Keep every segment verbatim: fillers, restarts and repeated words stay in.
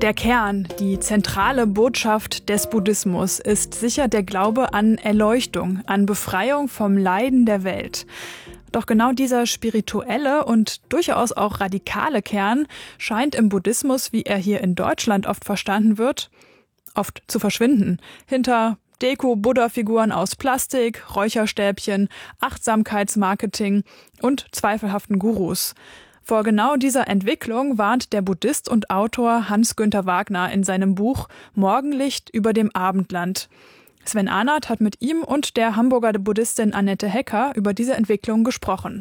Der Kern, die zentrale Botschaft des Buddhismus ist sicher der Glaube an Erleuchtung, an Befreiung vom Leiden der Welt. Doch genau dieser spirituelle und durchaus auch radikale Kern scheint im Buddhismus, wie er hier in Deutschland oft verstanden wird, oft zu verschwinden. Hinter Deko-Buddha-Figuren aus Plastik, Räucherstäbchen, Achtsamkeitsmarketing und zweifelhaften Gurus. Vor genau dieser Entwicklung warnt der Buddhist und Autor Hans-Günther Wagner in seinem Buch Morgenlicht über dem Abendland. Sven Arnert hat mit ihm und der Hamburger Buddhistin Annette Hecker über diese Entwicklung gesprochen.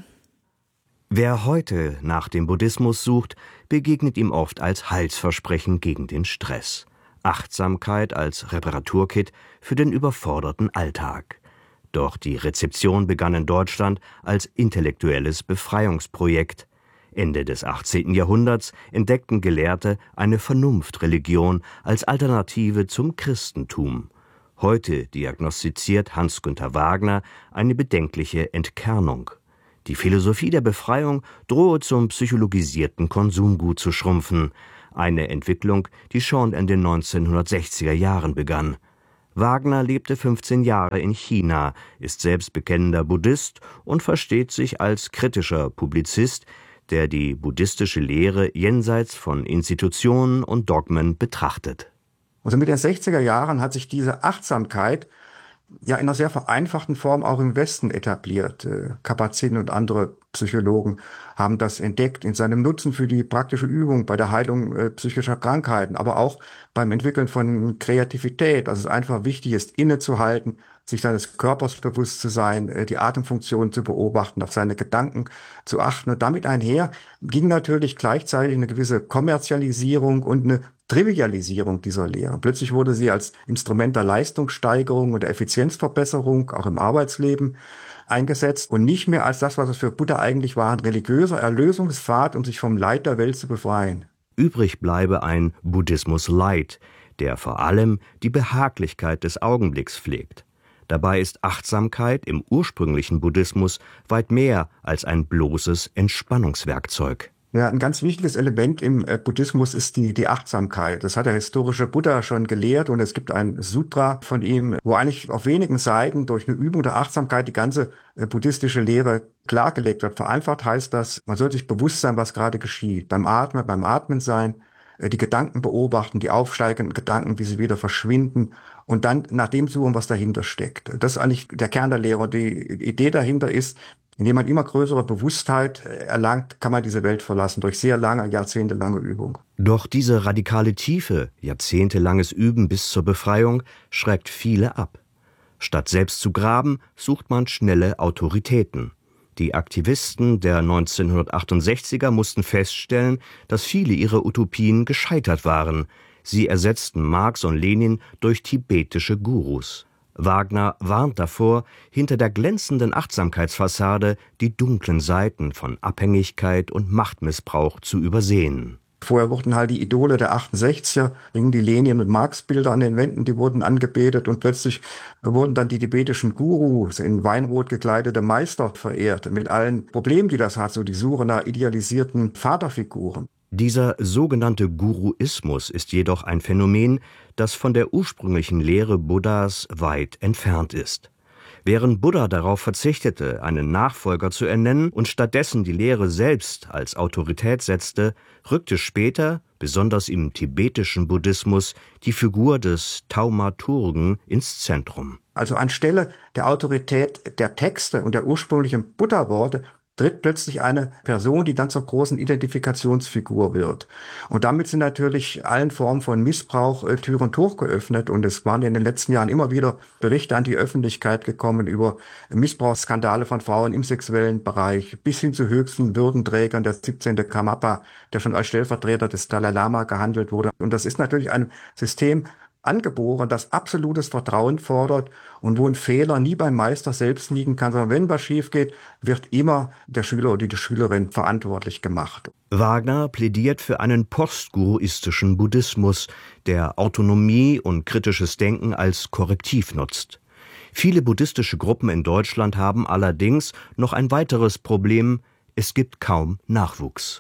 Wer heute nach dem Buddhismus sucht, begegnet ihm oft als Heilsversprechen gegen den Stress. Achtsamkeit als Reparaturkit für den überforderten Alltag. Doch die Rezeption begann in Deutschland als intellektuelles Befreiungsprojekt. Ende des achtzehnten Jahrhunderts entdeckten Gelehrte eine Vernunftreligion als Alternative zum Christentum. Heute diagnostiziert Hans-Günther Wagner eine bedenkliche Entkernung. Die Philosophie der Befreiung drohe zum psychologisierten Konsumgut zu schrumpfen. Eine Entwicklung, die schon in den neunzehnhundertsechziger Jahren begann. Wagner lebte fünfzehn Jahre in China, ist selbst bekennender Buddhist und versteht sich als kritischer Publizist, der die buddhistische Lehre jenseits von Institutionen und Dogmen betrachtet. Also mit den sechziger Jahren hat sich diese Achtsamkeit ja in einer sehr vereinfachten Form auch im Westen etabliert. Kabat-Zinn und andere Psychologen haben das entdeckt in seinem Nutzen für die praktische Übung bei der Heilung äh, psychischer Krankheiten, aber auch beim Entwickeln von Kreativität. Also es einfach wichtig ist, innezuhalten, sich seines Körpers bewusst zu sein, äh, die Atemfunktion zu beobachten, auf seine Gedanken zu achten. Und damit einher ging natürlich gleichzeitig eine gewisse Kommerzialisierung und eine Trivialisierung dieser Lehre. Plötzlich wurde sie als Instrument der Leistungssteigerung und der Effizienzverbesserung auch im Arbeitsleben eingesetzt und nicht mehr als das, was es für Buddha eigentlich war, ein religiöser Erlösungspfad, um sich vom Leid der Welt zu befreien. Übrig bleibe ein Buddhismus Light, der vor allem die Behaglichkeit des Augenblicks pflegt. Dabei ist Achtsamkeit im ursprünglichen Buddhismus weit mehr als ein bloßes Entspannungswerkzeug. Ja, ein ganz wichtiges Element im Buddhismus ist die, die Achtsamkeit. Das hat der historische Buddha schon gelehrt und es gibt ein Sutra von ihm, wo eigentlich auf wenigen Seiten durch eine Übung der Achtsamkeit die ganze buddhistische Lehre klargelegt wird. Vereinfacht heißt das, man soll sich bewusst sein, was gerade geschieht. Beim Atmen, beim Atmen sein, die Gedanken beobachten, die aufsteigenden Gedanken, wie sie wieder verschwinden und dann nach dem suchen, was dahinter steckt. Das ist eigentlich der Kern der Lehre. Die Idee dahinter ist, indem man immer größere Bewusstheit erlangt, kann man diese Welt verlassen, durch sehr lange, jahrzehntelange Übung. Doch diese radikale Tiefe, jahrzehntelanges Üben bis zur Befreiung, schreckt viele ab. Statt selbst zu graben, sucht man schnelle Autoritäten. Die Aktivisten der neunzehnhundertachtundsechziger mussten feststellen, dass viele ihrer Utopien gescheitert waren. Sie ersetzten Marx und Lenin durch tibetische Gurus. Wagner warnt davor, hinter der glänzenden Achtsamkeitsfassade die dunklen Seiten von Abhängigkeit und Machtmissbrauch zu übersehen. Vorher wurden halt die Idole der achtundsechziger, hingen die Lenin- und Marx-Bilder an den Wänden, die wurden angebetet und plötzlich wurden dann die tibetischen Gurus in Weinrot gekleidete Meister verehrt, mit allen Problemen, die das hat, so die Suche nach idealisierten Vaterfiguren. Dieser sogenannte Guruismus ist jedoch ein Phänomen, das von der ursprünglichen Lehre Buddhas weit entfernt ist. Während Buddha darauf verzichtete, einen Nachfolger zu ernennen und stattdessen die Lehre selbst als Autorität setzte, rückte später, besonders im tibetischen Buddhismus, die Figur des Thaumaturgen ins Zentrum. Also anstelle der Autorität der Texte und der ursprünglichen Buddha-Worte tritt plötzlich eine Person, die dann zur großen Identifikationsfigur wird. Und damit sind natürlich allen Formen von Missbrauch äh, Tür und Tor geöffnet. Und es waren in den letzten Jahren immer wieder Berichte an die Öffentlichkeit gekommen über Missbrauchsskandale von Frauen im sexuellen Bereich, bis hin zu höchsten Würdenträgern. Der siebzehnten Karmapa, der schon als Stellvertreter des Dalai Lama gehandelt wurde. Und das ist natürlich ein System angeboren, das absolutes Vertrauen fordert und wo ein Fehler nie beim Meister selbst liegen kann, sondern wenn was schief geht, wird immer der Schüler oder die Schülerin verantwortlich gemacht. Wagner plädiert für einen postguruistischen Buddhismus, der Autonomie und kritisches Denken als Korrektiv nutzt. Viele buddhistische Gruppen in Deutschland haben allerdings noch ein weiteres Problem: Es gibt kaum Nachwuchs.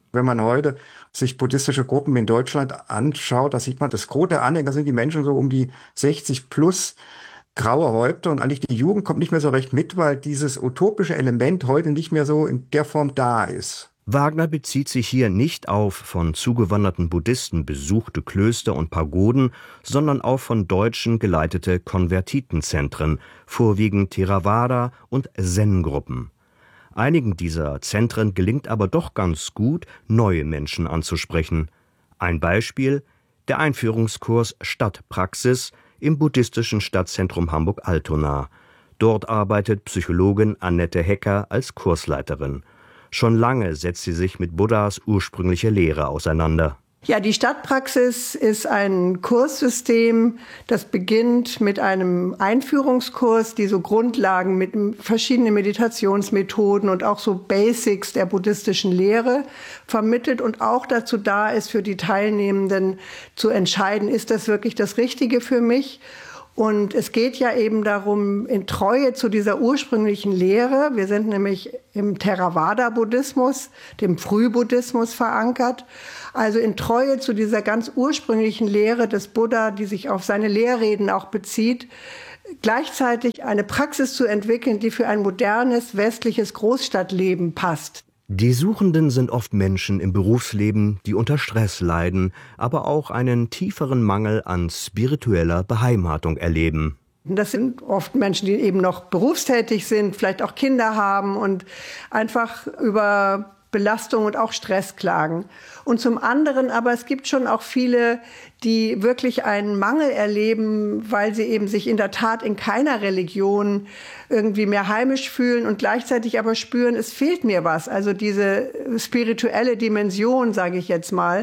Wenn man heute sich buddhistische Gruppen in Deutschland anschaut, da sieht man, das Gros der Anhänger sind die Menschen so um die sechzig plus, graue Häupter, und eigentlich die Jugend kommt nicht mehr so recht mit, weil dieses utopische Element heute nicht mehr so in der Form da ist. Wagner bezieht sich hier nicht auf von zugewanderten Buddhisten besuchte Klöster und Pagoden, sondern auf von Deutschen geleitete Konvertitenzentren, vorwiegend Theravada- und Zen-Gruppen. Einigen dieser Zentren gelingt aber doch ganz gut, neue Menschen anzusprechen. Ein Beispiel: der Einführungskurs Stadtpraxis im buddhistischen Stadtzentrum Hamburg-Altona. Dort arbeitet Psychologin Annette Hecker als Kursleiterin. Schon lange setzt sie sich mit Buddhas ursprünglicher Lehre auseinander. Ja, die Stadtpraxis ist ein Kurssystem, das beginnt mit einem Einführungskurs, die so Grundlagen mit verschiedenen Meditationsmethoden und auch so Basics der buddhistischen Lehre vermittelt und auch dazu da ist, für die Teilnehmenden zu entscheiden, ist das wirklich das Richtige für mich? Und es geht ja eben darum, in Treue zu dieser ursprünglichen Lehre, wir sind nämlich im Theravada-Buddhismus, dem Frühbuddhismus verankert, also in Treue zu dieser ganz ursprünglichen Lehre des Buddha, die sich auf seine Lehrreden auch bezieht, gleichzeitig eine Praxis zu entwickeln, die für ein modernes westliches Großstadtleben passt. Die Suchenden sind oft Menschen im Berufsleben, die unter Stress leiden, aber auch einen tieferen Mangel an spiritueller Beheimatung erleben. Das sind oft Menschen, die eben noch berufstätig sind, vielleicht auch Kinder haben und einfach über Belastung und auch Stress klagen. Und zum anderen aber, es gibt schon auch viele, die wirklich einen Mangel erleben, weil sie eben sich in der Tat in keiner Religion irgendwie mehr heimisch fühlen und gleichzeitig aber spüren, es fehlt mir was. Also diese spirituelle Dimension, sage ich jetzt mal.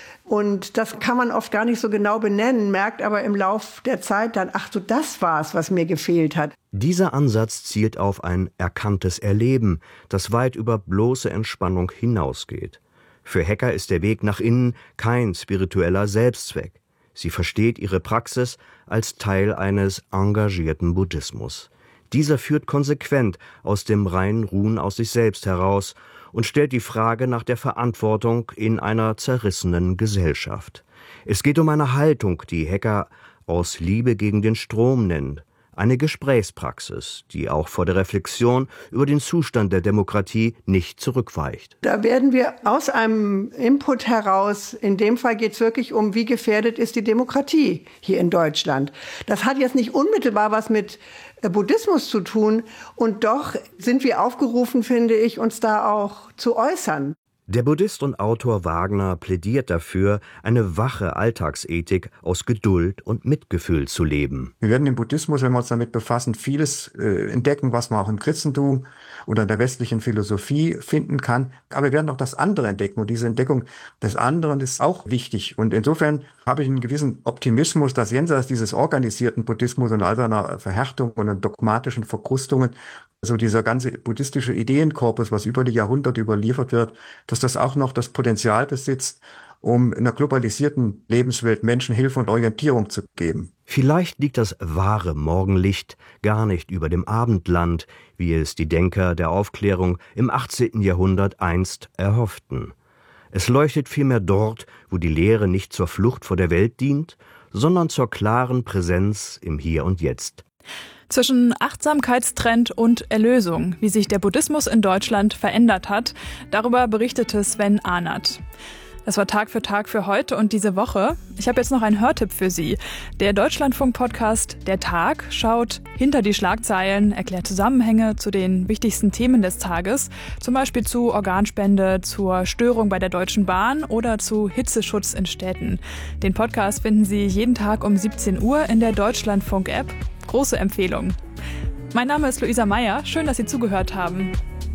Und das kann man oft gar nicht so genau benennen, merkt aber im Lauf der Zeit dann, ach so, das war's, was mir gefehlt hat. Dieser Ansatz zielt auf ein erkanntes Erleben, das weit über bloße Entspannung hinausgeht. Für Hecker ist der Weg nach innen kein spiritueller Selbstzweck. Sie versteht ihre Praxis als Teil eines engagierten Buddhismus. Dieser führt konsequent aus dem reinen Ruhen aus sich selbst heraus und stellt die Frage nach der Verantwortung in einer zerrissenen Gesellschaft. Es geht um eine Haltung, die Hecker aus Liebe gegen den Strom nennt. Eine Gesprächspraxis, die auch vor der Reflexion über den Zustand der Demokratie nicht zurückweicht. Da werden wir aus einem Input heraus, in dem Fall geht es wirklich um, wie gefährdet ist die Demokratie hier in Deutschland. Das hat jetzt nicht unmittelbar was mit Buddhismus zu tun und doch sind wir aufgerufen, finde ich, uns da auch zu äußern. Der Buddhist und Autor Wagner plädiert dafür, eine wache Alltagsethik aus Geduld und Mitgefühl zu leben. Wir werden im Buddhismus, wenn wir uns damit befassen, vieles äh, entdecken, was man auch im Christentum oder in der westlichen Philosophie finden kann. Aber wir werden auch das andere entdecken. Und diese Entdeckung des anderen ist auch wichtig. Und insofern habe ich einen gewissen Optimismus, dass jenseits dieses organisierten Buddhismus und all seiner Verhärtung und dogmatischen Verkrustungen, also dieser ganze buddhistische Ideenkorpus, was über die Jahrhunderte überliefert wird, dass das auch noch das Potenzial besitzt, um in einer globalisierten Lebenswelt Menschen Hilfe und Orientierung zu geben. Vielleicht liegt das wahre Morgenlicht gar nicht über dem Abendland, wie es die Denker der Aufklärung im achtzehnten Jahrhundert einst erhofften. Es leuchtet vielmehr dort, wo die Lehre nicht zur Flucht vor der Welt dient, sondern zur klaren Präsenz im Hier und Jetzt. Zwischen Achtsamkeitstrend und Erlösung, wie sich der Buddhismus in Deutschland verändert hat, darüber berichtete Sven Arnert. Das war Tag für Tag für heute und diese Woche. Ich habe jetzt noch einen Hörtipp für Sie. Der Deutschlandfunk-Podcast Der Tag schaut hinter die Schlagzeilen, erklärt Zusammenhänge zu den wichtigsten Themen des Tages, zum Beispiel zu Organspende, zur Störung bei der Deutschen Bahn oder zu Hitzeschutz in Städten. Den Podcast finden Sie jeden Tag um siebzehn Uhr in der Deutschlandfunk-App. Große Empfehlung. Mein Name ist Luisa Meyer. Schön, dass Sie zugehört haben.